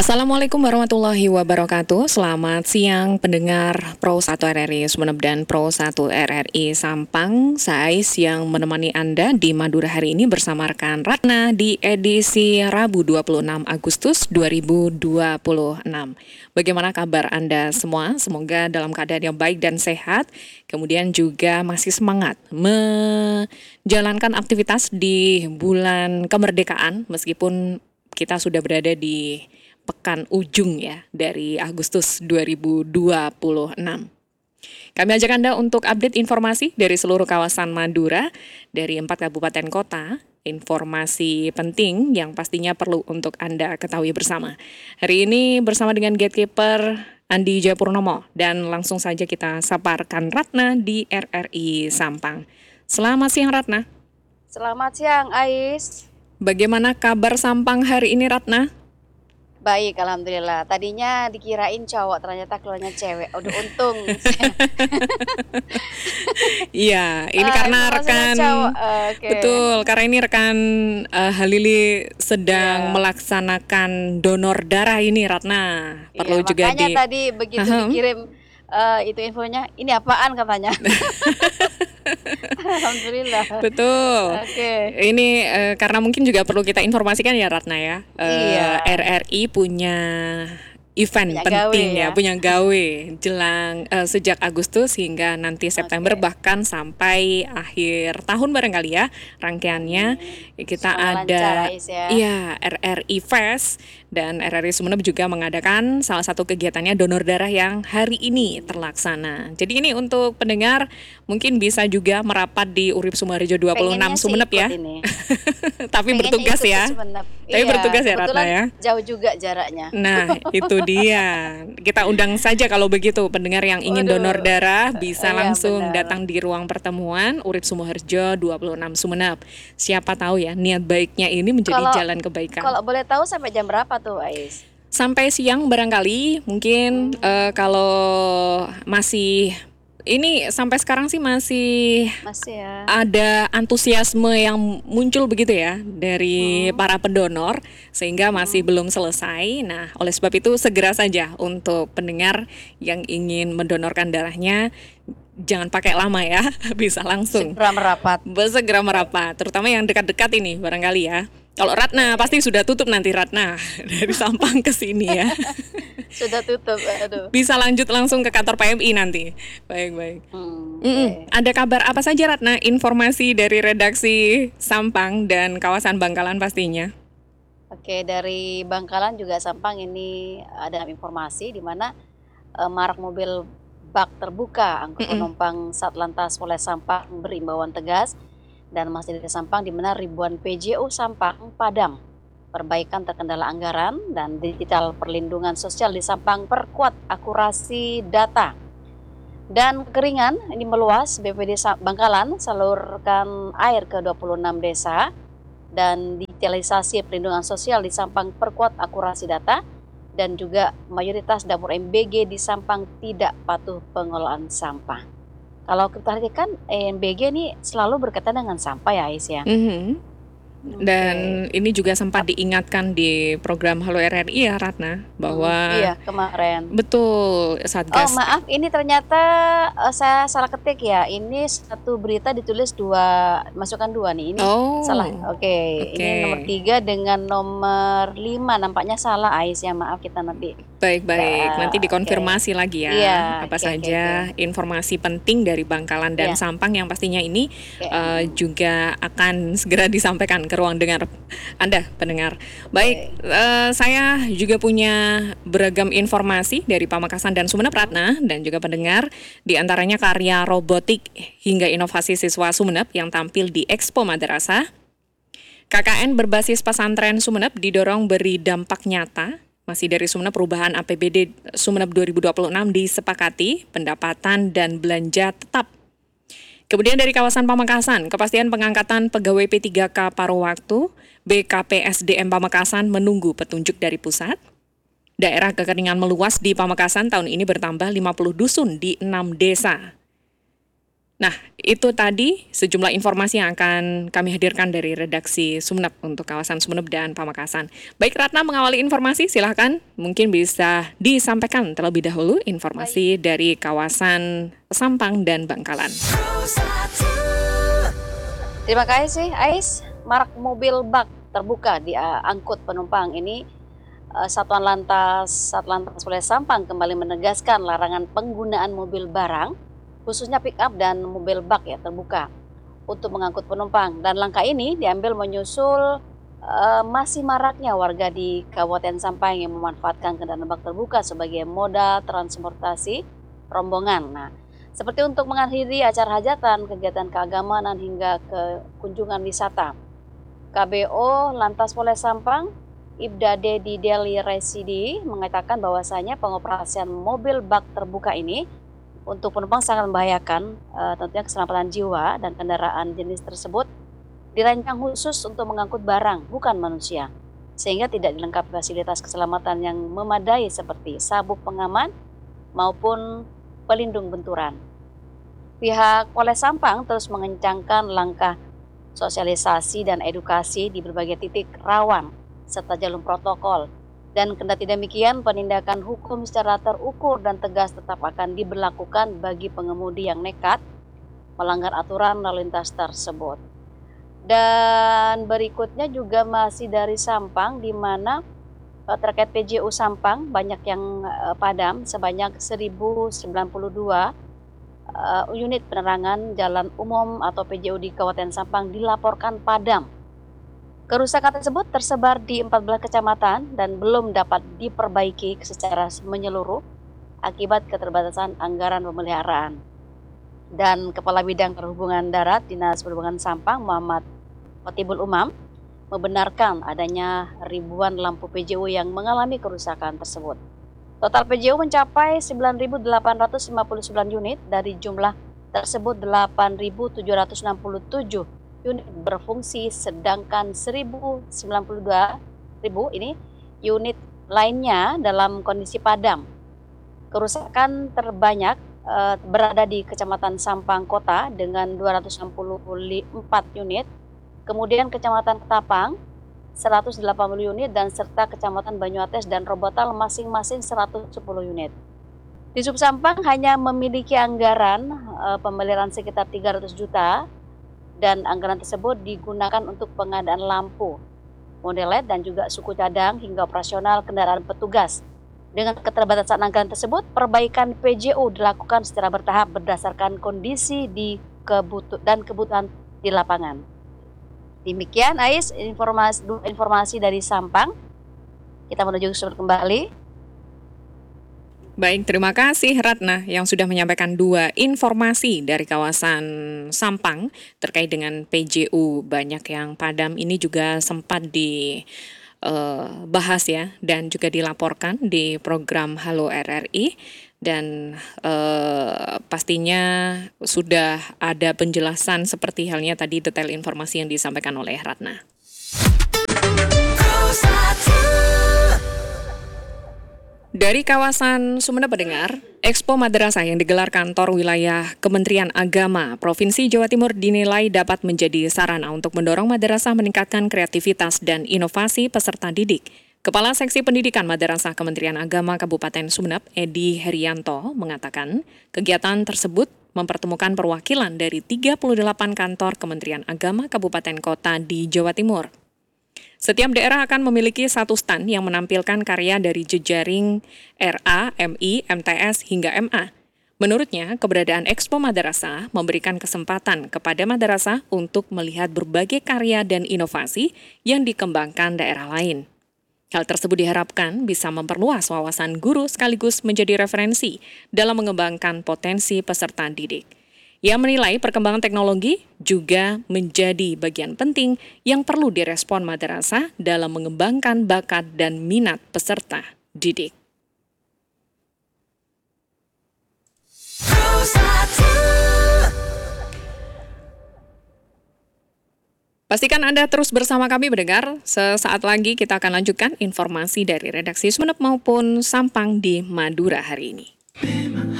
Assalamualaikum warahmatullahi wabarakatuh. Selamat siang pendengar Pro 1 RRI Sumeneb dan Pro 1 RRI Sampang. Saya Ais yang menemani Anda di Madura hari ini bersama rekan Ratna di edisi Rabu 26 Agustus 2026. Bagaimana kabar Anda semua? Semoga dalam keadaan yang baik dan sehat. Kemudian juga masih semangat menjalankan aktivitas di bulan kemerdekaan meskipun kita sudah berada di pekan ujung ya dari Agustus 2026. Kami ajak Anda untuk update informasi dari seluruh kawasan Madura, dari 4 kabupaten kota, informasi penting yang pastinya perlu untuk Anda ketahui bersama. Hari ini bersama dengan Gatekeeper Andi Japurnomo, dan langsung saja kita saparkan Ratna di RRI Sampang. Selamat siang Ratna. Selamat siang Ais. Bagaimana kabar Sampang hari ini Ratna? Baik, alhamdulillah. Tadinya dikirain cowok, ternyata keluarnya cewek. Udah untung. Iya, ini karena rekan betul, karena ini rekan Halili sedang melaksanakan donor darah ini Ratna. Perlu juga makanya tadi begitu dikirim itu infonya, ini apaan katanya. Alhamdulillah. Betul. Ini karena mungkin juga perlu kita informasikan ya Ratna ya. RRI punya event penting ya, punya gawe jelang sejak Agustus hingga nanti September, bahkan sampai akhir tahun barangkali ya rangkaiannya. Kita ada RRI Fest, dan RRI Sumeneb juga mengadakan salah satu kegiatannya donor darah yang hari ini terlaksana. Jadi ini untuk pendengar mungkin bisa juga merapat di Urip Sumoharjo 26 Sumeneb ya. Tapi bertugas ya. Tapi bertugas ya Ratna ya. Jauh juga jaraknya. Nah, itu dia. Kita undang saja kalau begitu pendengar yang ingin donor darah bisa langsung datang di ruang pertemuan Urip Sumoharjo 26 Sumeneb. Siapa tahu ya niat baiknya ini menjadi jalan kebaikan. Kalau boleh tahu sampai jam berapa tuh Ais? Sampai siang barangkali, mungkin kalau masih ini sampai sekarang sih masih ya. Ada antusiasme yang muncul begitu ya dari para pendonor sehingga masih belum selesai. Nah, oleh sebab itu segera saja untuk pendengar yang ingin mendonorkan darahnya, jangan pakai lama ya, bisa langsung segera merapat, terutama yang dekat-dekat ini barangkali ya. Kalau Ratna pasti sudah tutup nanti Ratna dari Sampang ke sini ya. Sudah tutup, aduh. Bisa lanjut langsung ke kantor PMI nanti. Baik. Ada kabar apa saja Ratna? Informasi dari redaksi Sampang dan kawasan Bangkalan pastinya. Oke, dari Bangkalan juga Sampang ini ada informasi di mana marak mobil bak terbuka angkut penumpang Satlantas Polres Sampang berimbauan tegas dan masih di Sampang di mana ribuan PJU Sampang padam. Perbaikan terkendala anggaran dan digital perlindungan sosial di Sampang perkuat akurasi data. Dan kekeringan ini meluas, BPD Bangkalan salurkan air ke 26 desa dan digitalisasi perlindungan sosial di Sampang perkuat akurasi data, dan juga mayoritas dapur MBG di Sampang tidak patuh pengelolaan sampah. Kalau kita perhatikan MBG ini selalu berkaitan dengan sampah ya Ais ya. Dan ini juga sempat diingatkan di program Halo RRI ya Ratna bahwa kemarin. Betul, Satgas. Oh maaf, ini ternyata saya salah ketik ya. Ini satu berita ditulis masukkan dua nih. Ini salah. Oke. Ini nomor 3 dengan nomor 5 nampaknya salah Ais ya. Maaf kita nanti. Baik. Nanti dikonfirmasi lagi ya. Apa saja informasi penting dari Bangkalan dan Sampang yang pastinya ini juga akan segera disampaikan ke ruang dengar Anda pendengar. Baik, saya juga punya beragam informasi dari Pamekasan dan Sumeneb Ratna dan juga pendengar, di antaranya karya robotik hingga inovasi siswa Sumeneb yang tampil di Expo Madrasah. KKN berbasis pesantren Sumeneb didorong beri dampak nyata. Masih dari Sumeneb, perubahan APBD Sumeneb 2026 disepakati, pendapatan dan belanja tetap. Kemudian dari kawasan Pamekasan, kepastian pengangkatan pegawai P3K paruh waktu, BKPSDM Pamekasan menunggu petunjuk dari pusat. Daerah kekeringan meluas di Pamekasan tahun ini bertambah 50 dusun di 6 desa. Nah, itu tadi sejumlah informasi yang akan kami hadirkan dari redaksi Sumeneb untuk kawasan Sumeneb dan Pamekasan. Baik, Ratna mengawali informasi, silahkan. Mungkin bisa disampaikan terlebih dahulu informasi dari kawasan Sampang dan Bangkalan. Terima kasih, Ais. Marak mobil bak terbuka di angkut penumpang ini. Satlantas Polres Sampang kembali menegaskan larangan penggunaan mobil barang, khususnya pick up dan mobil bak ya terbuka untuk mengangkut penumpang. Dan langkah ini diambil menyusul masih maraknya warga di Kabupaten Sampang yang memanfaatkan kendaraan bak terbuka sebagai moda transportasi rombongan. Nah, seperti untuk mengakhiri acara hajatan, kegiatan keagamaan hingga ke kunjungan wisata. KBO Lantas Polres Sampang Ibda Dedi Deli Residi mengatakan bahwasanya pengoperasian mobil bak terbuka ini untuk penumpang sangat membahayakan tentunya keselamatan jiwa, dan kendaraan jenis tersebut dirancang khusus untuk mengangkut barang bukan manusia, sehingga tidak dilengkapi fasilitas keselamatan yang memadai seperti sabuk pengaman maupun pelindung benturan. Pihak Polres Sampang terus mengencangkan langkah sosialisasi dan edukasi di berbagai titik rawan serta jalur protokol, dan kendati demikian penindakan hukum secara terukur dan tegas tetap akan diberlakukan bagi pengemudi yang nekat melanggar aturan lalu lintas tersebut. Dan berikutnya juga masih dari Sampang, di mana terkait PJU Sampang banyak yang padam, sebanyak 1092 unit penerangan jalan umum atau PJU di Kabupaten Sampang dilaporkan padam. Kerusakan tersebut tersebar di 14 kecamatan dan belum dapat diperbaiki secara menyeluruh akibat keterbatasan anggaran pemeliharaan. Dan Kepala Bidang Perhubungan Darat Dinas Perhubungan Sampang Muhammad Khotibul Umam membenarkan adanya ribuan lampu PJU yang mengalami kerusakan tersebut. Total PJU mencapai 9.859 unit, dari jumlah tersebut 8.767 unit berfungsi, sedangkan 1.092 ini unit lainnya dalam kondisi padam. Kerusakan terbanyak berada di Kecamatan Sampang Kota dengan 264 unit, kemudian Kecamatan Ketapang 180 unit, dan serta Kecamatan Banyuates dan Robotal masing-masing 110 unit. Di Subsampang hanya memiliki anggaran pemeliharaan sekitar 300 juta, dan anggaran tersebut digunakan untuk pengadaan lampu, model LED, dan juga suku cadang hingga operasional kendaraan petugas. Dengan keterbatasan anggaran tersebut, perbaikan PJU dilakukan secara bertahap berdasarkan kondisi dan kebutuhan di lapangan. Demikian Ais, informasi dari Sampang. Kita menuju kembali. Baik, terima kasih Ratna yang sudah menyampaikan dua informasi dari kawasan Sampang terkait dengan PJU banyak yang padam. Ini juga sempat dibahas ya, dan juga dilaporkan di program Halo RRI, dan pastinya sudah ada penjelasan seperti halnya tadi detail informasi yang disampaikan oleh Ratna. Dari kawasan Sumeneb pendengar, Expo Madrasah yang digelar kantor wilayah Kementerian Agama Provinsi Jawa Timur dinilai dapat menjadi sarana untuk mendorong madrasah meningkatkan kreativitas dan inovasi peserta didik. Kepala Seksi Pendidikan Madrasah Kementerian Agama Kabupaten Sumeneb, Edi Herianto, mengatakan kegiatan tersebut mempertemukan perwakilan dari 38 kantor Kementerian Agama Kabupaten Kota di Jawa Timur. Setiap daerah akan memiliki satu stand yang menampilkan karya dari jejaring RA, MI, MTS, hingga MA. Menurutnya, keberadaan Expo Madrasah memberikan kesempatan kepada madrasah untuk melihat berbagai karya dan inovasi yang dikembangkan daerah lain. Hal tersebut diharapkan bisa memperluas wawasan guru sekaligus menjadi referensi dalam mengembangkan potensi peserta didik. Ia menilai perkembangan teknologi juga menjadi bagian penting yang perlu direspon madrasah dalam mengembangkan bakat dan minat peserta didik. Pastikan Anda terus bersama kami mendengar. Sesaat lagi kita akan lanjutkan informasi dari redaksi Sumeneb maupun Sampang di Madura hari ini.